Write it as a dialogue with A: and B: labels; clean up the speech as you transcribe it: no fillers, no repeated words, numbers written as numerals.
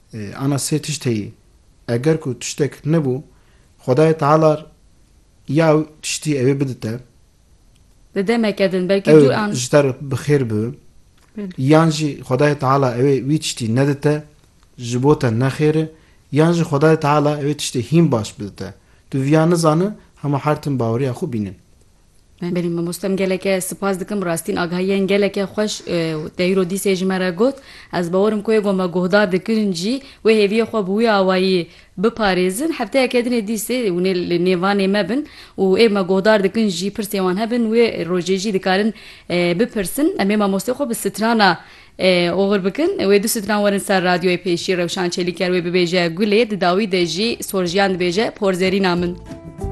A: ana sê tişteyî eger ku tiştek nebû Xwedayê Teala ya tiştî ew ê bidite
B: Di demeke din belkî
A: ew
B: dur an
A: ji te re bi xêr bi yan jî Xwedayê Teala ew ê wî tiştî nedite ji bo te nexêr e yan jî Xwedayê Teala ew ê tiştê hîn baş bidite. Tu viya nizane hema her tim baweriya xwe bînin.
B: Berî mamostem geleke spas dikim rastîn agahiyên geleke xweş deyro dîsê ji me re got ez bawerim ku êgo me guhdar dikirin jî wê hêviyê xwe bi wî awayî biparêzin hefteyeke dinê dîsê hûnê li nêvanê me bin û ê me guhdar dikin jî pirsê wan hebin wê rojê jî dikarin bipirsin em ê mamostê xwe bi strana oğur bikin wê du stran werin ser radyoyê pêşî Rewşan Çelîker wê bibêje Gulê di dawî de jî sorjiyan dibêje porzerîna min.